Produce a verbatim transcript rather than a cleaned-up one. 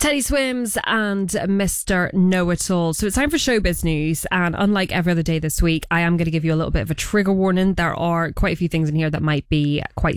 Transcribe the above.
Teddy Swims and Mister Know-It-All. So it's time for showbiz news, and unlike every other day this week, I am going to give you a little bit of a trigger warning. There are quite a few things in here that might be quite